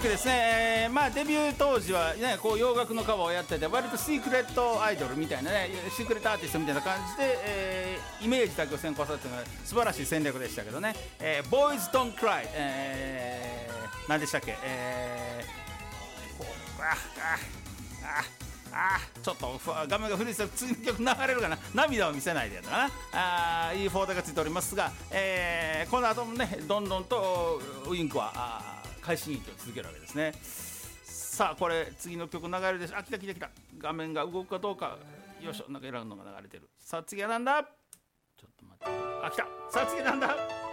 曲ですね。まあデビュー当時はねこう洋楽のカバーをやってて割とシークレットアイドルみたいなねシークレットアーティストみたいな感じで、イメージだけを先行させてのは素晴らしい戦略でしたけどね。Boys Don't Cry、何でしたっけ、ちょっと画面が古いです。次の曲流れるかな。涙を見せないでやったかな。いいフォーダがついておりますが、この後もねどんどんとウインクは快進撃を続けるわけですね。さあこれ次の曲流れるでしょ。来た画面が動くかどうか。よいしょ、なんか選ぶのが流れてる。さあ次はなんだ。ちょっと待って、来た。さあ次はなんだ。